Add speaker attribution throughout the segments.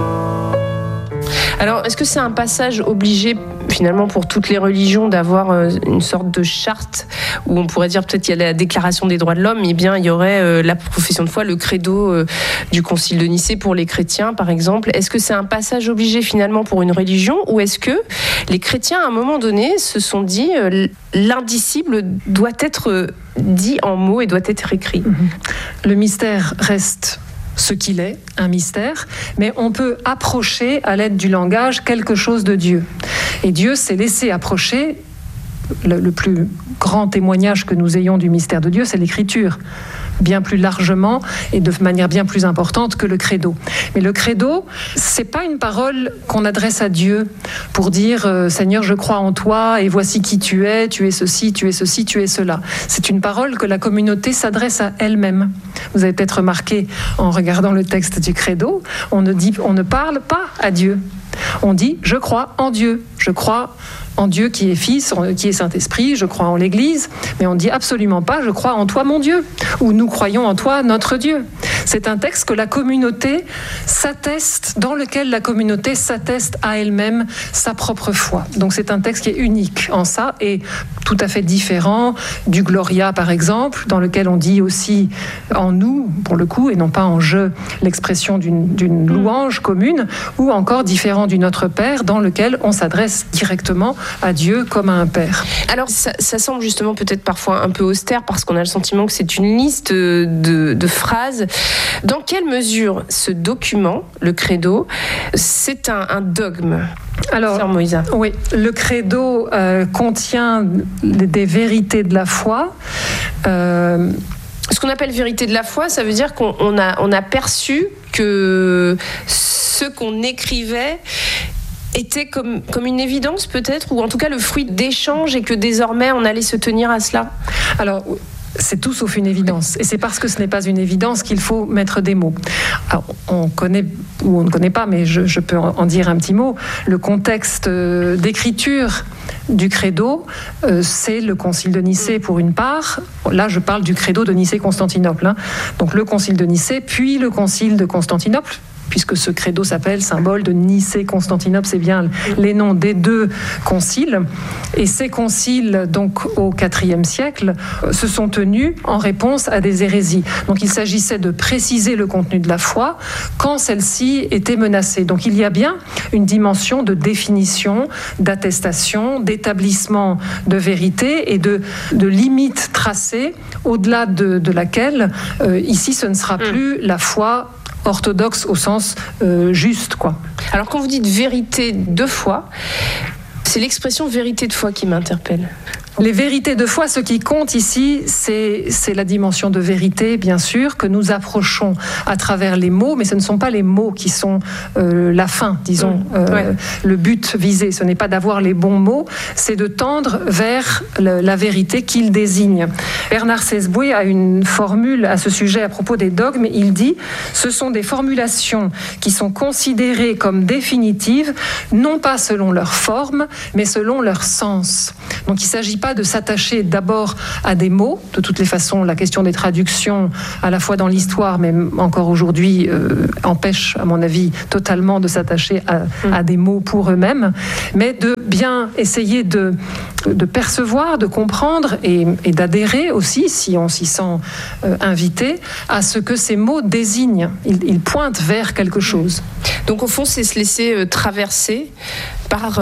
Speaker 1: Alors, est-ce que c'est un passage obligé, finalement, pour toutes les religions, d'avoir une sorte de charte où on pourrait dire peut-être qu'il y a la déclaration des droits de l'homme, eh bien, il y aurait la profession de foi, le credo du Concile de Nicée pour les chrétiens, par exemple. Est-ce que c'est un passage obligé, finalement, pour une religion, ou est-ce que les chrétiens, à un moment donné, se sont dit l'indicible doit être dit en mots et doit être écrit?
Speaker 2: Le mystère reste ce qu'il est, un mystère, mais on peut approcher à l'aide du langage quelque chose de Dieu. Et Dieu s'est laissé approcher. Le plus grand témoignage que nous ayons du mystère de Dieu, c'est l'Écriture, bien plus largement et de manière bien plus importante que le credo. Mais le credo, c'est pas une parole qu'on adresse à Dieu pour dire Seigneur, je crois en toi et voici qui tu es ceci, tu es ceci, tu es cela. C'est une parole que la communauté s'adresse à elle-même. Vous avez peut-être remarqué en regardant le texte du credo, on ne parle pas à Dieu. On dit je crois en Dieu, je crois en Dieu qui est Fils, qui est Saint-Esprit, je crois en l'Église, mais on ne dit absolument pas « je crois en toi mon Dieu » ou « nous croyons en toi notre Dieu ». C'est un texte que la communauté s'atteste, dans lequel la communauté s'atteste à elle-même sa propre foi. Donc c'est un texte qui est unique en ça et tout à fait différent du Gloria par exemple, dans lequel on dit aussi en nous, pour le coup, et non pas en je, l'expression d'une louange commune, ou encore différent du Notre Père, dans lequel on s'adresse directement à Dieu comme à un père.
Speaker 1: Alors ça semble justement peut-être parfois un peu austère parce qu'on a le sentiment que c'est une liste de phrases. Dans quelle mesure ce document, le credo, c'est un dogme?
Speaker 2: Alors,
Speaker 1: Sœur Moïsa.
Speaker 2: Oui, le credo contient des vérités de la foi.
Speaker 1: Ce qu'on appelle vérité de la foi, ça veut dire qu'on a perçu que ce qu'on écrivait était comme une évidence peut-être, ou en tout cas le fruit d'échanges et que désormais on allait se tenir à cela?
Speaker 2: Alors, c'est tout sauf une évidence. Et c'est parce que ce n'est pas une évidence qu'il faut mettre des mots. Alors, on connaît ou on ne connaît pas, mais je peux en dire un petit mot. Le contexte d'écriture du credo, c'est le concile de Nicée pour une part. Là, je parle du credo de Nicée-Constantinople. Donc le concile de Nicée, puis le concile de Constantinople, puisque ce credo s'appelle symbole de Nicée-Constantinople, c'est bien les noms des deux conciles. Et ces conciles, donc au IVe siècle, se sont tenus en réponse à des hérésies. Donc il s'agissait de préciser le contenu de la foi quand celle-ci était menacée. Donc il y a bien une dimension de définition, d'attestation, d'établissement de vérité et de limite tracée, au-delà de laquelle, ici, ce ne sera plus la foi orthodoxe au sens juste, quoi.
Speaker 1: Alors quand vous dites vérité de foi, c'est l'expression vérité de foi qui m'interpelle.
Speaker 2: Les vérités de foi, ce qui compte ici, c'est la dimension de vérité, bien sûr, que nous approchons à travers les mots, mais ce ne sont pas les mots qui sont la fin, disons, le but visé. Ce n'est pas d'avoir les bons mots, c'est de tendre vers la vérité qu'il désigne. Bernard Sesboué a une formule à ce sujet à propos des dogmes. Il dit « Ce sont des formulations qui sont considérées comme définitives, non pas selon leur forme, mais selon leur sens. » Donc il ne s'agit pas de s'attacher d'abord à des mots. De toutes les façons, la question des traductions, à la fois dans l'histoire, mais encore aujourd'hui, empêche, à mon avis, totalement de s'attacher à des mots pour eux-mêmes, mais de bien essayer de percevoir, de comprendre et d'adhérer aussi, si on s'y sent invité, à ce que ces mots désignent. Ils pointent vers quelque chose.
Speaker 1: Donc au fond, c'est se laisser traverser par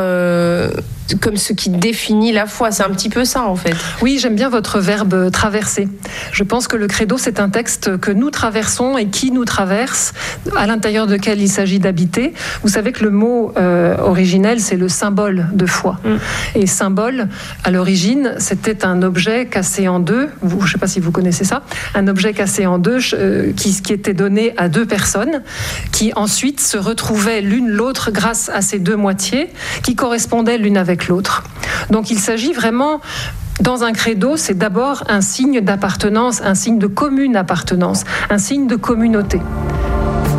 Speaker 1: comme ce qui définit la foi. C'est un petit peu ça, en fait.
Speaker 2: Oui, j'aime bien votre verbe « traverser ». Je pense que le credo, c'est un texte que nous traversons et qui nous traverse, à l'intérieur duquel il s'agit d'habiter. Vous savez que le mot originel, c'est le symbole de foi. Et symbole, à l'origine, c'était un objet cassé en deux. Je ne sais pas si vous connaissez ça. Un objet cassé en deux qui était donné à deux personnes qui ensuite se retrouvaient l'une l'autre grâce à ces deux moitiés qui correspondaient l'une avec l'autre. Donc il s'agit vraiment, dans un credo, c'est d'abord un signe d'appartenance, un signe de commune appartenance, un signe de communauté.